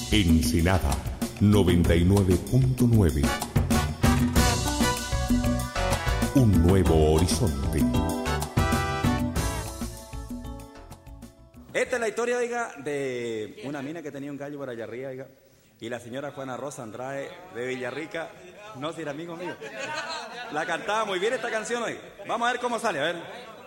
Ensenada 99.9. Un nuevo horizonte. Esta es la historia, oiga, de una mina que tenía un gallo por allá arriba, oiga, y la señora Juana Rosa Andrade de Villarrica, no, si era amigo mío, la cantaba muy bien esta canción, oiga. Vamos a ver cómo sale, a ver.